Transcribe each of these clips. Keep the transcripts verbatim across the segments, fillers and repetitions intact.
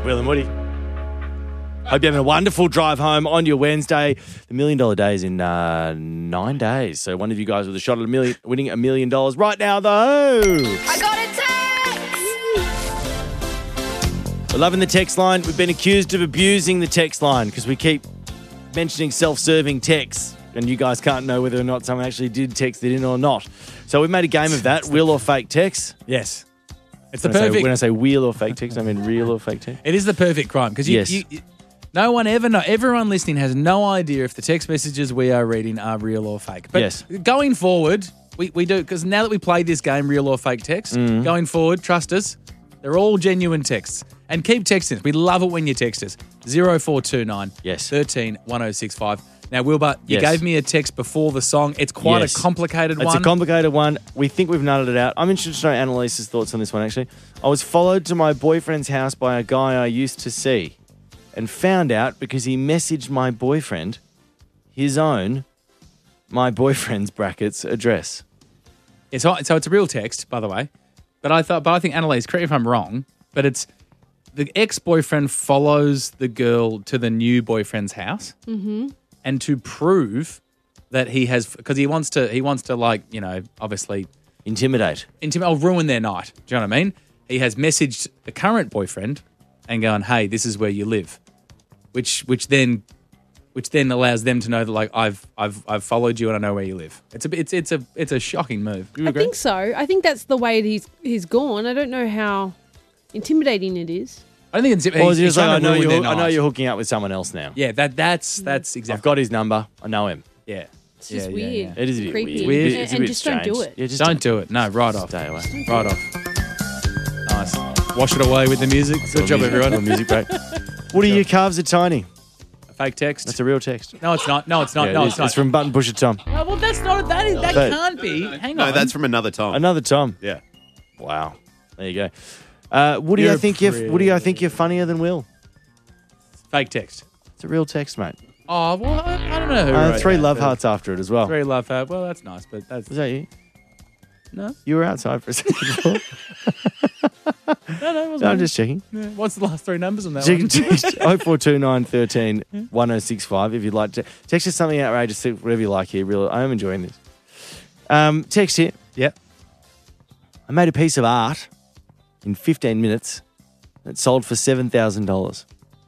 Will and Woody. Hope you're having a wonderful drive home on your Wednesday. The Million Dollar Day is in uh, nine days. So one of you guys with a shot at a million, winning a million dollars right now, though. I got a text! We're loving the text line. We've been accused of abusing the text line because we keep mentioning self-serving texts. And you guys can't know whether or not someone actually did text it in or not. So we've made a game of that, real or fake text. Yes. It's When the I say- perfect. when I say real or fake text, I mean real or fake text. It is the perfect crime because you, Yes. you, you, no one ever know. Everyone listening has no idea if the text messages we are reading are real or fake. But Yes. going forward, we, we do because now that we played this game, real or fake text, Mm. going forward, trust us, they're all genuine texts. And keep texting us. We love it when you text us. zero four two nine Yes. one three one oh six five. Now, Wilbur, you Yes. gave me a text before the song. It's quite Yes. a complicated It's one. a complicated one. We think we've nutted it out. I'm interested to know Annalise's thoughts on this one, actually. I was followed to my boyfriend's house by a guy I used to see and found out because he messaged my boyfriend his own, my boyfriend's brackets, address. It's so it's a real text, by the way. But I thought, but I think Annalise, correct me if I'm wrong, but it's the ex-boyfriend follows the girl to the new boyfriend's house, Mm-hmm. and to prove that he has, because he wants to, he wants to like, you know, obviously intimidate, intimidate, or ruin their night. Do you know what I mean? He has messaged the current boyfriend and gone, "Hey, this is where you live," which which then. Which then allows them to know that, like, I've I've I've followed you and I know where you live. It's a it's it's a it's a shocking move. I think so. I think that's the way he's he's gone. I don't know how intimidating it is. I don't think it's. Or he's- is he he's just like, I trying to know, ruin you're, their I know night. you're hooking up with someone else now. Yeah, that that's that's exactly. I've got his number. I know him. Yeah. It's just Yeah, yeah, weird. yeah. It is a bit Creepy. weird. Weird. It's a And bit just don't strange. do it. Yeah, just Don't do it. No, right off. Stay away. Right off. Nice. Wash it away with the music. Good job, music, everyone. little music break. Woody, your calves are tiny. A fake text. That's a real text. No, it's not. No, it's not. Yeah, no, it it's is. not. It's from Button Pusher Tom. Oh, well, that's not. That is. That But- can't be. Hang No, on. that's from another Tom. Another Tom. Yeah. Wow. There you go. Uh, Woody, You're I think you're pretty. Woody, I think you're funnier than Will. fake text. It's a real text, mate. Oh well, I, I don't know who. Uh, wrote three that, love but- hearts after it as well. Three love heart. Well, that's nice, but that's Was that you? no, You were outside for a second before. no, no. It wasn't No, I'm me. just checking. Yeah. What's the last three numbers on that one? oh four two nine one three one oh six five if you'd like to. Text us something outrageous, whatever you like here. Real, I am enjoying this. Um, text here. Yep. I made a piece of art in fifteen minutes. It sold for seven thousand dollars.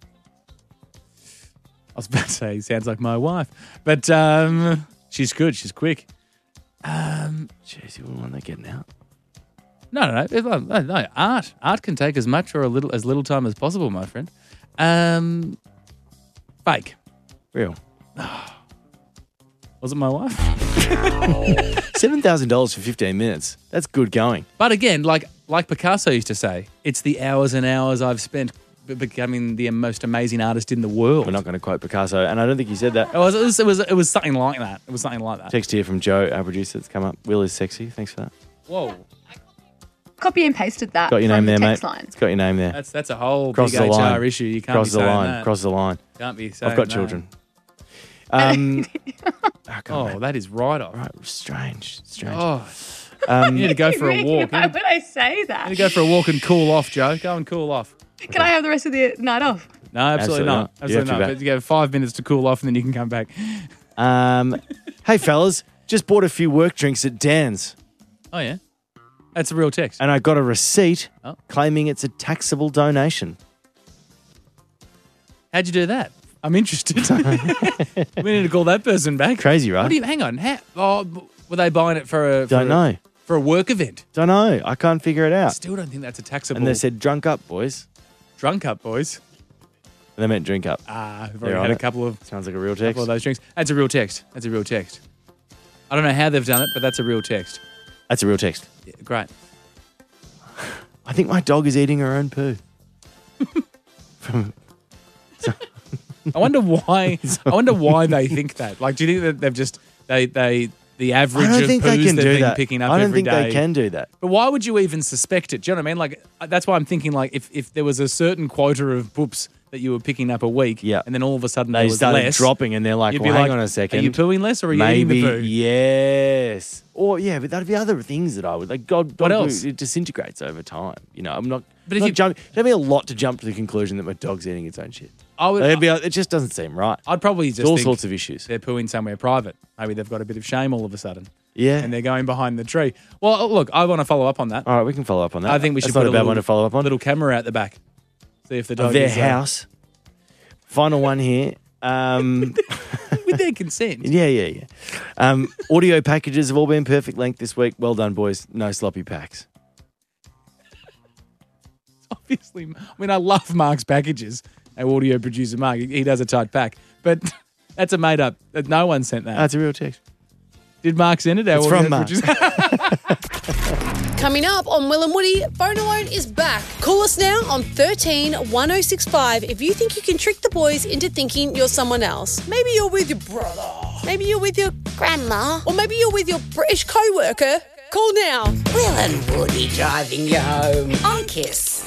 I was about to say, sounds like my wife, but um, she's good. She's quick. Um, Jeez, you wouldn't want that getting out. no, no, no, It's like- no, no. Art, art can take as much or a little as little time as possible, my friend. Um, fake. Real. Was it my wife? seven thousand dollars for fifteen minutes. That's good going. But again, like like Picasso used to say, it's the hours and hours I've spent be- becoming the most amazing artist in the world. We're not going to quote Picasso, and I don't think he said that. It was, it was it was it was something like that. It was something like that. Text here from Joe, our producer, that's come up. Will is sexy. Thanks for that. Whoa, Copy and pasted that Got your from name there, the mate. text line. It's got your name there. that's that's a whole Cross big the H line. R issue. You can't Cross be the saying line. that. Cross the line. Can't be saying I've got that. children. Um, oh, God, Oh, mate. that is right off. Right, strange, strange. Oh, Um, you need to go for a walk. You Why need would I say that? to go for a walk and cool off, Joe. Go and cool off. Can I have the rest of the night off? No, absolutely, Absolutely not. not. You have Absolutely to not. be back. But you have five minutes to cool off and then you can come back. um, hey, fellas, just bought a few work drinks at Dan's, Oh, yeah. That's a real text. and I got a receipt Oh. claiming it's a taxable donation. How'd you do that? I'm interested. We need to call that person back. Crazy, right? What do you, hang on. How, oh, were they buying it for a, for Don't a, know. for a work event? Don't know. I can't figure it I out. still don't think that's a taxable. And they said, drunk up, boys. drunk up, boys. And they meant drink up. Ah, we've They're already on had a it. couple of, Sounds like a real couple text. of those drinks. That's a real text. That's a real text. I don't know how they've done it, but that's a real text. That's a real text. Yeah, great. I think my dog is eating her own poo. From, I wonder why. I wonder why they think that. Like, do you think that they've just they they the average I don't of think poos they can they've do been that. picking up I don't every think day? they can do that. But why would you even suspect it? Do you know what I mean? Like, uh, that's why I'm thinking, like, if, if there was a certain quota of poops that you were picking up a week, Yeah. and then all of a sudden They there was started less, dropping and they're like, you'd well, be hang like, on a second. Are you pooing less or are you Maybe, eating the poo? yes. Or, yeah, but that'd be other things that I would, like, God, What dog else? poo, it disintegrates over time. You know, I'm not, But but if not you- jump, it'd be a lot to jump to the conclusion that my dog's eating its own shit. I would, It'd be, it just doesn't seem right. I'd probably just There's all think sorts of issues. they're pooing somewhere private. Maybe they've got a bit of shame all of a sudden. Yeah. And they're going behind the tree. Well, look, I want to follow up on that. All right, we can follow up on that. I think we should That's put not a a bad little, one to follow up on. little camera out the back. See if the dog Of their is, uh, house. Final one here. Um, with their consent. yeah, yeah, yeah. Um, audio packages have all been perfect length this week. Well done, boys. No sloppy packs. Obviously, I mean, I love Mark's packages. Our audio producer, Mark, he he does a tight pack. But that's a made up. No one sent that. That's a real text. Did Mark send it? Our It's audio from Mark. producer? Coming up on Will and Woody, Phone Alone is back. Call us now on thirteen one oh six five if you think you can trick the boys into thinking you're someone else. Maybe you're with your brother. Maybe you're with your grandma. Or maybe you're with your British co-worker. Call now. Will and Woody driving you home on Kiss.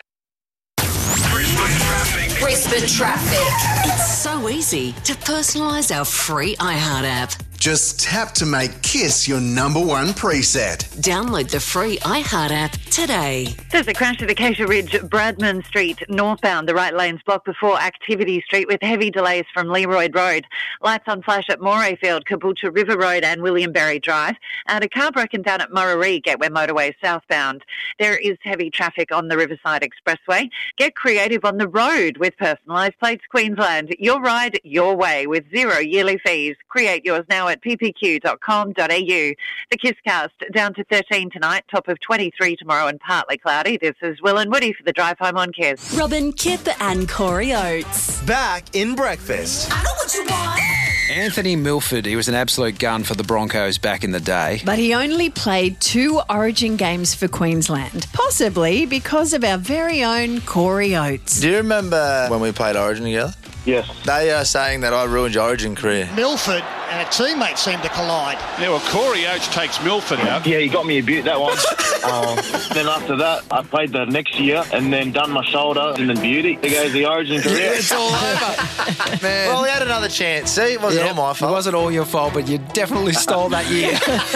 Brisbane traffic. It's so easy to personalise our free iHeart app. Just tap to make Kiss your number one preset. Download the free iHeart app today. There's a crash at Acacia Ridge, Bradman Street, northbound. The right lane's blocked before Activity Street with heavy delays from Leroyd Road. Lights on flash at Morayfield, Caboolture River Road and William Berry Drive. And a car broken down at Murray Gateway Motorway southbound. There is heavy traffic on the Riverside Expressway. Get creative on the road with personalised plates Queensland. Your ride, your way with zero yearly fees. Create yours now at p p q dot com dot a u. The Kisscast down to thirteen tonight, top of twenty-three tomorrow and partly cloudy. This is Will and Woody for the drive home on Kiss. Robin, Kip and Corey Oates. Back in breakfast. I know what you want. Anthony Milford, he was an absolute gun for the Broncos back in the day. But he only played two Origin games for Queensland, possibly because of our very own Corey Oates. Do you remember when we played Origin together? Yes. They are saying that I ruined your Origin career. Milford and a teammate seem to collide. Yeah, well, Corey Oates takes Milford out. Yeah, he got me a beaut, that one. um, then after that, I played the next year and then done my shoulder and then beauty. There goes the Origin career. It's all over. Man. Well, we had another chance. See, it wasn't Yeah, all my fault. It wasn't all your fault, but you definitely stole that year.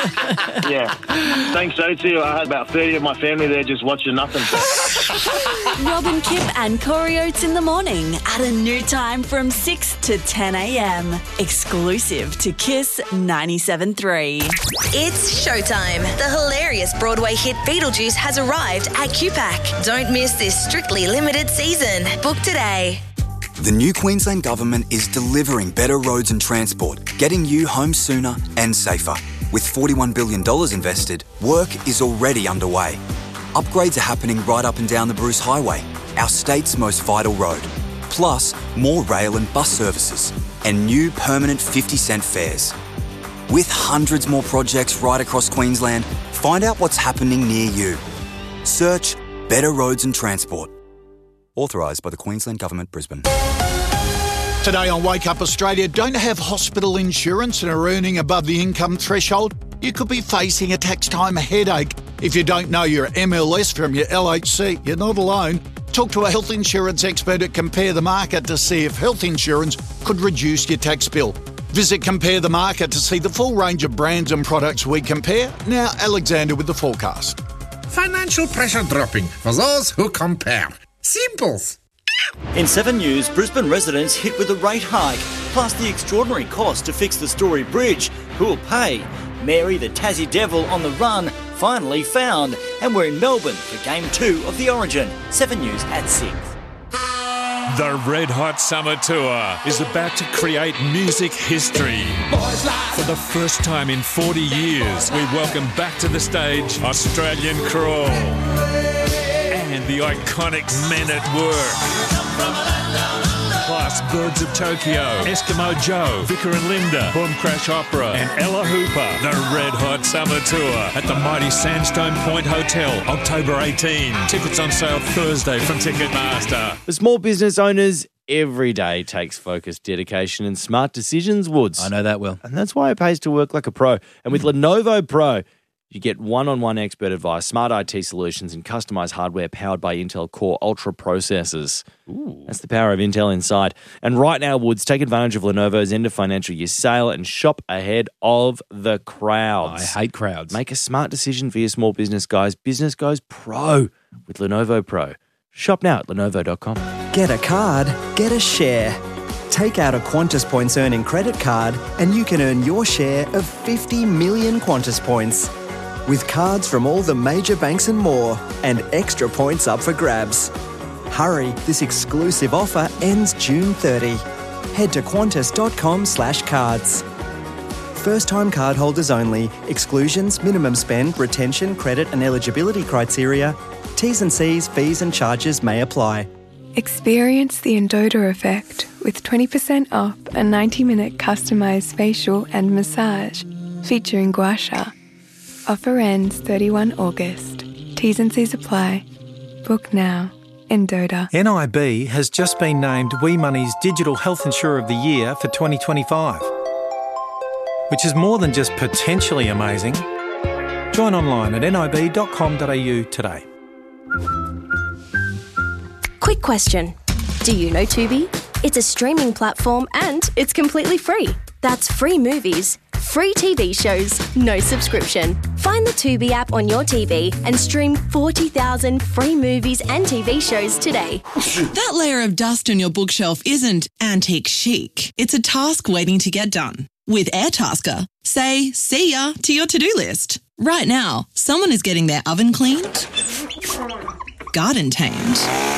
Yeah. Thanks, Oatsy. I had about thirty of my family there just watching nothing. Robin, Kip and Corey Oates in the morning at a new time from six to ten a.m. Exclusive to Kiss ninety-seven point three. It's showtime. The hilarious Broadway hit Beetlejuice has arrived at Q PAC. Don't miss this strictly limited season. Book today. The new Queensland Government is delivering better roads and transport, getting you home sooner and safer. With forty-one billion dollars invested, work is already underway. Upgrades are happening right up and down the Bruce Highway, our state's most vital road. Plus, more rail and bus services, and new permanent fifty cent fares. With hundreds more projects right across Queensland, find out what's happening near you. Search Better Roads and Transport. Authorised by the Queensland Government, Brisbane. Today on Wake Up Australia, don't have hospital insurance and are earning above the income threshold? You could be facing a tax time headache. If you don't know your M L S from your L H C, you're not alone. Talk to a health insurance expert at Compare the Market to see if health insurance could reduce your tax bill. Visit Compare the Market to see the full range of brands and products we compare. Now, Alexander with the forecast. Financial pressure dropping for those who compare. Simples. In seven News, Brisbane residents hit with a rate hike, plus the extraordinary cost to fix the Story Bridge. Who'll pay? Mary, the Tassie Devil on the run, finally found. And we're in Melbourne for Game two of the Origin. seven News at six. The Red Hot Summer Tour is about to create music history. For the first time in forty years, we welcome back to the stage Australian Crawl and the iconic Men at Work. Plus Birds of Tokyo, Eskimo Joe, Vicar and Linda, Boom Crash Opera and Ella Hooper. The Red Hot Summer Tour at the mighty Sandstone Point Hotel, October eighteenth. Tickets on sale Thursday from Ticketmaster. For small business owners, every day takes focus, dedication and smart decisions, Woods. I know that well. And that's why it pays to work like a pro. And with Lenovo Pro, You get one-on-one expert advice, smart I T solutions, and customized hardware powered by Intel Core Ultra processors. Ooh. That's the power of Intel inside. And right now, Woods, take advantage of Lenovo's end of financial year sale and shop ahead of the crowds. I hate crowds. Make a smart decision for your small business, guys. Business goes pro with Lenovo Pro. Shop now at lenovo dot com. Get a card, get a share. Take out a Qantas Points earning credit card and you can earn your share of fifty million Qantas Points. With cards from all the major banks and more, and extra points up for grabs. Hurry, this exclusive offer ends June thirtieth. Head to qantas dot com slash cards. First-time cardholders only. Exclusions, minimum spend, retention, credit and eligibility criteria. T's and C's, fees and charges may apply. Experience the Endota effect with twenty percent off a ninety-minute customised facial and massage featuring gua sha. Offer ends thirty-first of August. T's and C's apply. Book now. Endota. N I B has just been named WeMoney's Digital Health Insurer of the Year for twenty twenty-five, which is more than just potentially amazing. Join online at nib dot com dot a u today. Quick question. Do you know Tubi? It's a streaming platform and it's completely free. That's free movies, free T V shows, no subscription. Find the Tubi app on your T V and stream forty thousand free movies and T V shows today. That layer of dust on your bookshelf isn't antique chic. It's a task waiting to get done. With Airtasker, say see ya to your to-do list. Right now, someone is getting their oven cleaned, garden tamed,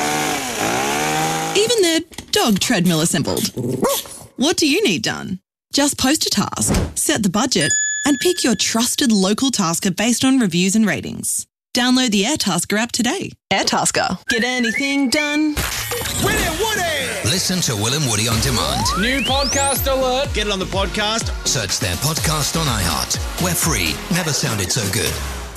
even their dog treadmill assembled. What do you need done? Just post a task, set the budget, and pick your trusted local tasker based on reviews and ratings. Download the Airtasker app today. Airtasker. Get anything done? Will and Woody! Listen to Will and Woody on demand. New podcast alert. Get it on the podcast. Search their podcast on iHeart. We're free. Never sounded so good.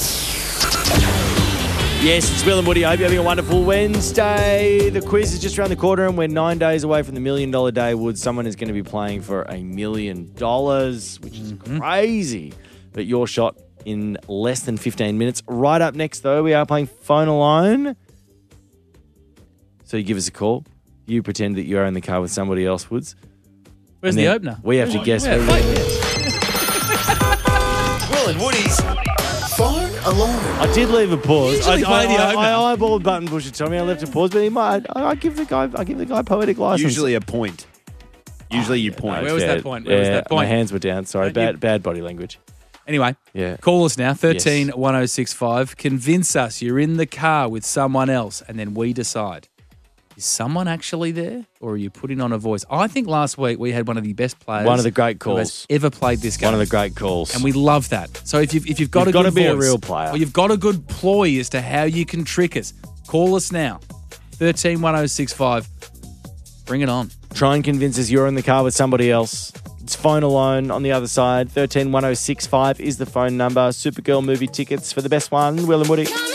Yes, it's Will and Woody. I hope you're having a wonderful Wednesday. The quiz is just around the corner and we're nine days away from the Million Dollar Day. Wood, someone is going to be playing for a million dollars, which is mm-hmm. crazy. But your shot in less than fifteen minutes. Right up next, though, we are playing Phone Alone. So you give us a call. You pretend that you're in the car with somebody else, Woods. Where's the opener? We have to guess yeah, who wait. it is. Will and Woody's Phone Alone. I did leave a pause. I, Usually play I, the I, opener. I eyeballed Button Bush and Tommy. I left a pause, but he might. I, I give the guy. I give the guy poetic license. Usually a point. Usually you point. Where was that point? Where was yeah, that point? My hands were down. Sorry, Don't you- bad bad body language. Anyway, Yeah. call us now, thirteen one oh six five. Convince us you're in the car with someone else, and then we decide. Is someone actually there, or are you putting on a voice? I think last week we had one of the best players. One of the great who has calls. ever played this game. One of the great calls. And we love that. So if you've, if you've got You've a gotta good be a voice, real player. or you've got a good ploy as to how you can trick us, call us now, thirteen one oh six five. Bring it on. Try and convince us you're in the car with somebody else. It's Phone Alone on the other side. thirteen one oh six five is the phone number. Supergirl movie tickets for the best one. Will and Woody.